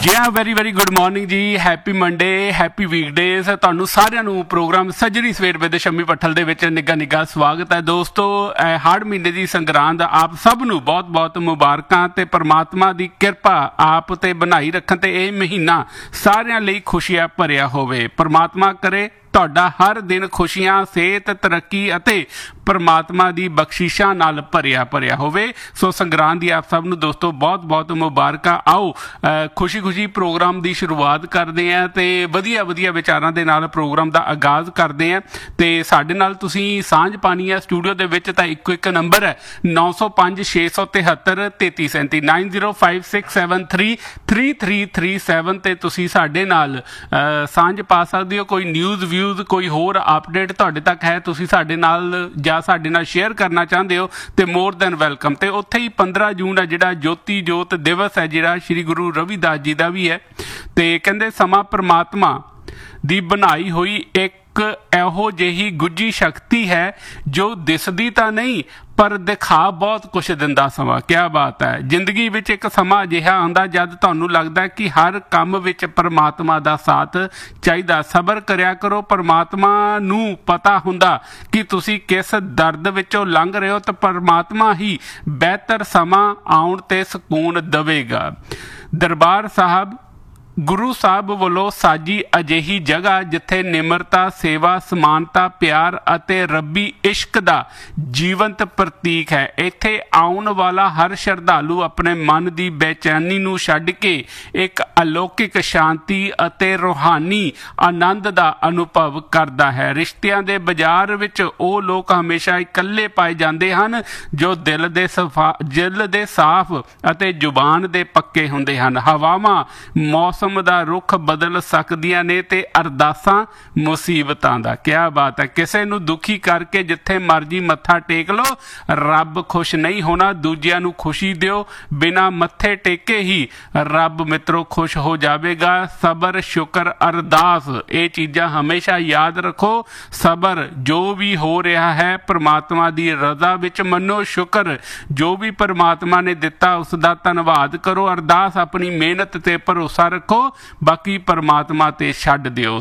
ਜੀ ਹਾਂ, very very good morning ਜੀ। Happy Monday, happy weekdays. ਤੁਹਾਨੂੰ ਸਾਰਿਆਂ ਨੂੰ ਪ੍ਰੋਗਰਾਮ ਸੱਜਰੀ ਸਵੇਰ ਵੇਲੇ ਸ਼ੰਮੀ ਪੱਠਲ ਦੇ ਵਿੱਚ ਨਿੱਘਾ ਸਵਾਗਤ ਹੈ ਦੋਸਤੋ। ਹਾੜ ਮਹੀਨੇ ਦੀ ਸੰਗਰਾਂਦ ਆਪ ਸਭ ਨੂੰ ਬਹੁਤ ਬਹੁਤ ਮੁਬਾਰਕਾਂ ਤੇ ਪਰਮਾਤਮਾ ਦੀ ਕਿਰਪਾ ਆਪ ਤੇ ਬਣਾਈ ਰੱਖਣ ਤੇ ਇਹ ਮਹੀਨਾ ਸਾਰਿਆਂ ਲਈ ਖੁਸ਼ੀਆਂ ਭਰਿਆ ਹੋਵੇ। ਪਰਮਾਤਮਾ ਕਰੇ ਤੁਹਾਡਾ ਹਰ ਦਿਨ ਖੁਸ਼ੀਆਂ, ਸਿਹਤ, ਤਰੱਕੀ ਅਤੇ ਪਰਮਾਤਮਾ ਦੀ ਬਖਸ਼ਿਸ਼ਾਂ ਨਾਲ ਭਰਿਆ ਹੋਵੇ। ਸੋ ਸੰਗਰਾਂਦ ਦੀ ਆਪ ਸਭ ਨੂੰ ਦੋਸਤੋ ਬਹੁਤ ਬਹੁਤ ਮੁਬਾਰਕਾਂ। ਆਓ ਖੁਸ਼ੀ ਪ੍ਰੋਗਰਾਮ ਦੀ ਸ਼ੁਰੂਆਤ ਕਰਦੇ ਹਾਂ ਤੇ ਵਧੀਆ ਵਿਚਾਰਾਂ ਦੇ ਨਾਲ ਪ੍ਰੋਗਰਾਮ ਦਾ ਆਗਾਜ਼ ਕਰਦੇ ਹਾਂ। ਤੇ ਸਾਡੇ ਨਾਲ ਤੁਸੀਂ ਸਾਂਝ ਪਾਣੀ ਹੈ ਸਟੂਡੀਓ ਦੇ ਵਿੱਚ ਤਾਂ ਇੱਕ ਨੰਬਰ ਹੈ 905 673 3337 9056733337 ਤੇ ਤੁਸੀਂ ਸਾਡੇ ਨਾਲ ਸਾਂਝ ਪਾ ਸਕਦੇ ਹੋ। ਕੋਈ ਨਿਊਜ਼ ਕੋਈ ਹੋਰ ਅਪਡੇਟ ਤੁਹਾਡੇ ਤੱਕ ਹੈ, ਤੁਸੀਂ ਸਾਡੇ ਨਾਲ ਜਾਂ ਸਾਡੇ ਨਾਲ ਸ਼ੇਅਰ ਕਰਨਾ ਚਾਹੁੰਦੇ ਹੋ ਤੇ ਮੋਰ ਦੈਨ ਵੈਲਕਮ। ਤੇ ਉੱਥੇ ਹੀ 15 ਜੂਨ ਹੈ ਜਿਹੜਾ ਜੋਤੀ ਜੋਤ ਦਿਵਸ ਹੈ, ਜਿਹੜਾ ਸ਼੍ਰੀ ਗੁਰੂ ਰਵਿਦਾਸ ਜੀ ਦਾ ਵੀ ਹੈ। ਤੇ ਕਹਿੰਦੇ ਸਮਾਂ ਪਰਮਾਤਮਾ ਦੀ ਬਣਾਈ ਹੋਈ ਇੱਕ ਇਹੋ ਜਿਹੀ ਗੁੱਝੀ ਸ਼ਕਤੀ ਹੈ ਜੋ ਦਿਸਦੀ ਤਾਂ ਨਹੀਂ ਪਰ ਦਿਖਾ ਬਹੁਤ ਕੁਛ ਦਿੰਦਾ ਸਮਾਂ। ਕਿਆ ਬਾਤ ਹੈ। ਜ਼ਿੰਦਗੀ ਵਿੱਚ ਇੱਕ ਸਮਾਂ ਅਜਿਹਾ ਆਉਂਦਾ ਜਦ ਤੁਹਾਨੂੰ ਲੱਗਦਾ ਕਿ ਹਰ ਕੰਮ ਵਿੱਚ ਪਰਮਾਤਮਾ ਦਾ ਸਾਥ ਚਾਹੀਦਾ। ਸਬਰ ਕਰਿਆ ਕਰੋ, ਪਰਮਾਤਮਾ ਨੂੰ ਪਤਾ ਹੁੰਦਾ ਕਿ ਤੁਸੀਂ ਕਿਸ ਦਰਦ ਵਿੱਚੋਂ ਲੰਘ ਰਹੇ ਹੋ ਤਾਂ ਪਰਮਾਤਮਾ ਹੀ ਬਿਹਤਰ ਸਮਾਂ ਆਉਣ ਤੇ ਸਕੂਨ ਦੇਵੇਗਾ। ਦਰਬਾਰ ਸਾਹਿਬ ਗੁਰੂ ਸਾਹਿਬ ਵੱਲੋਂ ਸਾਜੀ ਅਜਿਹੀ ਜਗ੍ਹਾ ਜਿੱਥੇ ਨਿਮਰਤਾ, ਸੇਵਾ, ਸਮਾਨਤਾ, ਪਿਆਰ ਅਤੇ ਰੱਬੀ ਇਸ਼ਕ ਦਾ ਜੀਵੰਤ ਪ੍ਰਤੀਕ ਹੈ। ਇੱਥੇ ਆਉਣ ਵਾਲਾ ਹਰ ਸ਼ਰਧਾਲੂ ਆਪਣੇ ਮਨ ਦੀ ਬੇਚੈਨੀ ਨੂੰ ਛੱਡ ਕੇ ਇੱਕ ਅਲੌਕਿਕ ਸ਼ਾਂਤੀ ਅਤੇ ਰੂਹਾਨੀ ਆਨੰਦ ਦਾ ਅਨੁਭਵ ਕਰਦਾ ਹੈ। ਰਿਸ਼ਤਿਆਂ ਦੇ ਬਾਜ਼ਾਰ ਵਿੱਚ ਉਹ ਲੋਕ ਹਮੇਸ਼ਾ ਇਕੱਲੇ ਪਾਏ ਜਾਂਦੇ ਹਨ ਜੋ ਦਿਲ ਦੇ ਸਾਫ਼ ਅਤੇ ਜ਼ੁਬਾਨ ਦੇ ਪੱਕੇ ਹੁੰਦੇ ਹਨ। ਹਵਾਵਾਂ, ਮੌਸਮ ਦਾ ਰੁੱਖ ਬਦਲ ਸਕਦੀਆਂ ਨੇ ਤੇ ਅਰਦਾਸਾਂ ਮੁਸੀਬਤਾਂ ਦਾ। ਕਿਆ ਬਾਤ ਹੈ। ਕਿਸੇ ਨੂੰ ਦੁਖੀ ਕਰਕੇ ਜਿੱਥੇ ਮਰਜੀ ਮੱਥਾ ਟੇਕ ਲਓ, ਰੱਬ ਖੁਸ਼ ਨਹੀਂ ਹੋਣਾ। ਦੂਜਿਆਂ ਨੂੰ ਖੁਸ਼ੀ ਦਿਓ, ਬਿਨਾਂ ਮੱਥੇ ਟੇਕੇ ਹੀ ਰੱਬ ਮਿੱਤਰੋ ਖੁਸ਼ ਹੋ ਜਾਵੇਗਾ। ਸਬਰ, ਸ਼ੁਕਰ, ਅਰਦਾਸ, ਇਹ ਚੀਜ਼ਾਂ ਹਮੇਸ਼ਾ ਯਾਦ ਰੱਖੋ। ਸਬਰ, ਜੋ ਵੀ ਹੋ ਰਿਹਾ ਹੈ ਪਰਮਾਤਮਾ ਦੀ ਰਜ਼ਾ ਵਿੱਚ ਮੰਨੋ। ਸ਼ੁਕਰ, ਜੋ ਵੀ ਪਰਮਾਤਮਾ ਨੇ ਦਿੱਤਾ ਉਸ ਦਾ ਧੰਨਵਾਦ ਕਰੋ। ਅਰਦਾਸ, ਆਪਣੀ ਮਿਹਨਤ ਤੇ ਭਰੋਸਾ ਰੱਖੋ, ਬਾਕੀ ਪਰਮਾਤਮਾ ਤੇ ਛੱਡ ਦਿਓ।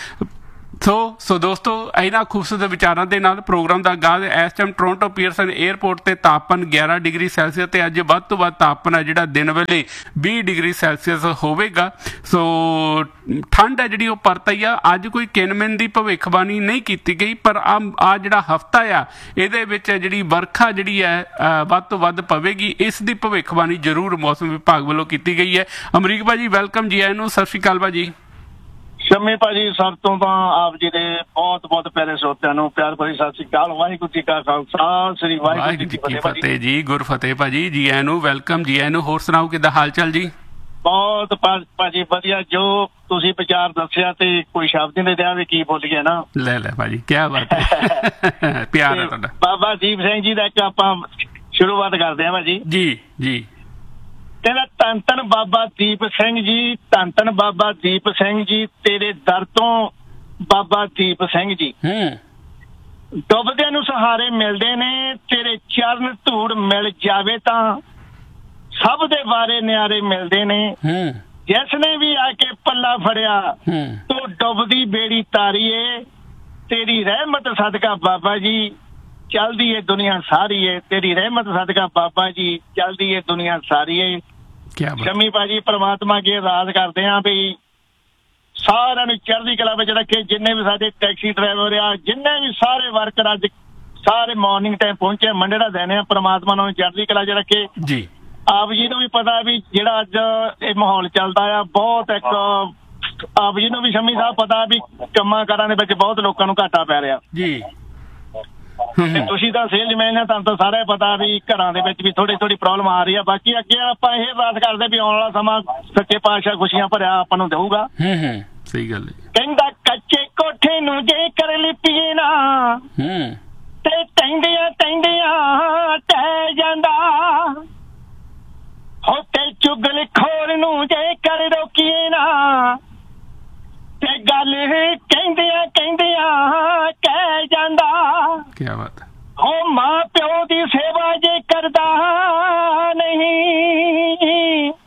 ਸੋ ਦੋਸਤੋ, ਇਹਨਾਂ ਖੂਬਸੂਰਤ ਵਿਚਾਰਾਂ ਦੇ ਨਾਲ ਪ੍ਰੋਗਰਾਮ ਦਾ ਆਗਾਜ਼। ਇਸ ਟਾਈਮ ਟੋਰਾਂਟੋ ਪੀਅਰਸਨ 에ਅਰਪੋਰਟ ਤੇ ਤਾਪਮਾਨ 11 ਡਿਗਰੀ ਸੈਲਸੀਅਸ ਤੇ ਅੱਜ ਵੱਧ ਤੋਂ ਵੱਧ ਤਾਪਮਾਨ ਹੈ ਜਿਹੜਾ ਦਿਨ ਵੇਲੇ 20 ਡਿਗਰੀ ਸੈਲਸੀਅਸ ਹੋਵੇਗਾ। ਸੋ ਠੰਡ ਹੈ ਜਿਹੜੀ ਉਹ ਪਰਤਈ ਆ। ਅੱਜ ਕੋਈ ਕਿਨਮਿਨ ਦੀ ਭਵਿੱਖਬਾਣੀ ਨਹੀਂ ਕੀਤੀ ਗਈ, ਪਰ ਆ ਜਿਹੜਾ ਹਫਤਾ ਆ ਇਹਦੇ ਵਿੱਚ ਜਿਹੜੀ ਵਰਖਾ ਜਿਹੜੀ ਹੈ ਵੱਧ ਤੋਂ ਵੱਧ ਪਵੇਗੀ, ਇਸ ਦੀ ਭਵਿੱਖਬਾਣੀ ਜ਼ਰੂਰ ਮੌਸਮ ਵਿਭਾਗ ਵੱਲੋਂ ਕੀਤੀ ਗਈ ਹੈ। ਅਮਰੀਕ ਭਾਜੀ ਵੈਲਕਮ ਜੀ ਆਇਆਂ ਨੂੰ। ਸਤਿ ਸ਼੍ਰੀ ਅਕਾਲ ਭਾਜੀ। ਸ਼ੰਮੀ ਭਾਜੀ, ਸਭ ਤੋਂ ਤਾਂ ਆਪ ਜੀ ਦੇ ਬਹੁਤ ਪਿਆਰੇ ਸਰੋਤਿਆਂ ਨੂੰ ਪਿਆਰ ਭਰੀ ਸਤਿ ਸ਼੍ਰੀ ਅਕਾਲ। ਵਾਹਿਗੁਰੂ ਜੀ ਕਾ ਖਾਲਸਾ, ਸ੍ਰੀ ਵਾਹਿਗੁਰੂ ਜੀ ਕੀ ਫਤਿਹ ਜੀ। ਗੁਰਫਤਿਹ ਭਾਜੀ, ਜੀ ਆਇਆਂ ਨੂੰ, ਵੈਲਕਮ ਜੀ ਆਇਆਂ ਨੂੰ। ਹੋਰ ਸੁਣਾਓ, ਕਿੱਦਾਂ ਹਾਲ ਚਾਲ ਜੀ? ਬਹੁਤ ਭਾਜੀ ਵਧੀਆ। ਜੋ ਤੁਸੀਂ ਵਿਚਾਰ ਦੱਸਿਆ ਤੇ ਕੋਈ ਸ਼ਬਦ ਨਹੀਂ ਰਿਹਾ ਵੀ ਕੀ ਬੋਲੀਏ ਨਾ। ਲੈ ਭਾਜੀ, ਕਿਆ ਬਾਤ ਹੈ। ਪਿਆਰ ਹੈ ਤੁਹਾਡਾ। ਬਾਬਾ ਦੀਪ ਸਿੰਘ ਜੀ ਦਾ ਇੱਕ ਆਪਾਂ ਸ਼ੁਰੂਆਤ ਕਰਦੇ ਹਾਂ ਭਾਜੀ। ਜੀ ਕਹਿੰਦਾ ਧੰਨ ਧੰਨ ਬਾਬਾ ਦੀਪ ਸਿੰਘ ਜੀ, ਧੰਨ ਧੰਨ ਬਾਬਾ ਦੀਪ ਸਿੰਘ ਜੀ, ਤੇਰੇ ਦਰ ਤੋਂ ਬਾਬਾ ਦੀਪ ਸਿੰਘ ਜੀ। ਡੁੱਬਦਿਆਂ ਨੂੰ ਸਹਾਰੇ ਮਿਲਦੇ ਨੇ, ਤੇਰੇ ਚਰਨ ਧੂੜ ਮਿਲ ਜਾਵੇ ਤਾਂ ਸਭ ਦੇ ਬਾਰੇ ਨਿਆਰੇ ਮਿਲਦੇ ਨੇ। ਜਿਸ ਨੇ ਵੀ ਆ ਕੇ ਪੱਲਾ ਫੜਿਆ ਤੂੰ ਡੁੱਬਦੀ ਬੇੜੀ ਤਾਰੀਏ, ਤੇਰੀ ਰਹਿਮਤ ਸਦਕਾ ਬਾਬਾ ਜੀ ਚੱਲਦੀ ਏ ਦੁਨੀਆ ਸਾਰੀ ਏ, ਤੇਰੀ ਰਹਿਮਤ ਸਦਕਾ ਬਾਬਾ ਜੀ ਚੱਲਦੀ ਏ ਦੁਨੀਆ ਸਾਰੀ ਏ। ਸ਼ੰਮੀ ਭਾਜੀ, ਪਰਮਾਤਮਾ ਅੱਗੇ ਅਰਦਾਸ ਕਰਦੇ ਹਾਂ ਵੀ ਸਾਰਿਆਂ ਨੂੰ ਚੜ੍ਹਦੀ ਕਲਾ ਵਿੱਚ ਰੱਖੇ। ਜਿੰਨੇ ਵੀ ਸਾਡੇ ਟੈਕਸੀ ਡਰਾਈਵਰ ਆ, ਜਿੰਨੇ ਵੀ ਸਾਰੇ ਵਰਕਰ ਅੱਜ ਸਾਰੇ ਮਾਰਨਿੰਗ ਟਾਈਮ ਪਹੁੰਚੇ, ਮੰਡੇ ਦਾ ਦਿਨ ਆ, ਪਰਮਾਤਮਾ ਨੂੰ ਚੜ੍ਹਦੀ ਕਲਾ 'ਚ ਰੱਖੇ ਜੀ। ਆਪ ਜੀ ਨੂੰ ਵੀ ਪਤਾ ਵੀ ਜਿਹੜਾ ਅੱਜ ਇਹ ਮਾਹੌਲ ਚੱਲਦਾ ਆ, ਬਹੁਤ ਇੱਕ ਆਪ ਜੀ ਨੂੰ ਵੀ ਸ਼ੰਮੀ ਸਾਹਿਬ ਪਤਾ ਵੀ ਕੰਮਾਂ ਕਾਰਾਂ ਦੇ ਵਿੱਚ ਬਹੁਤ ਲੋਕਾਂ ਨੂੰ ਘਾਟਾ ਪੈ ਰਿਹਾ ਜੀ। ਤੁਸੀਂ ਤਾਂ ਸੇਲਜ਼ਮੈਨ ਆ, ਤੁਹਾਨੂੰ ਤਾਂ ਸਾਰਾ ਪਤਾ ਵੀ ਘਰਾਂ ਦੇ ਵਿੱਚ ਵੀ ਥੋੜੀ ਪ੍ਰੋਬਲਮ ਆ ਰਹੀ ਆ। ਬਾਕੀ ਅੱਗੇ ਆਪਾਂ ਇਹ ਅਰਦਾਸ ਕਰਦੇ ਵੀ ਆਉਣ ਵਾਲਾ ਸਮਾਂ ਸੱਚੇ ਪਾਤਸ਼ਾਹ ਖੁਸ਼ੀਆਂ ਭਰਿਆ ਆਪਾਂ ਨੂੰ ਦੇਊਗਾ। ਸਹੀ ਗੱਲ ਹੈ। ਕਹਿੰਦਾ ਕੱਚੇ ਕੋਠੇ ਨੂੰ ਜੇ ਕਰ ਲਿਪੀਏ ਨਾ ਤੇ ਟਹਿੰਦਿਆਂ ਟਹਿ ਜਾਂਦਾ, ਹੋ ਤੇ ਚੁਗਲ ਖੋਰ ਨੂੰ ਜੇ ਕਰ ਰੋਕੀਏ ਨਾ ਤੇ ਗੱਲ ਕਹਿੰਦਿਆਂ ਕਹਿ ਜਾਂਦਾ। ਕਿਆ ਬਾਤ ਹੈ। ਉਹ ਮਾਂ ਪਿਓ ਦੀ ਸੇਵਾ ਜੇ ਕਰਦਾ ਨਹੀਂ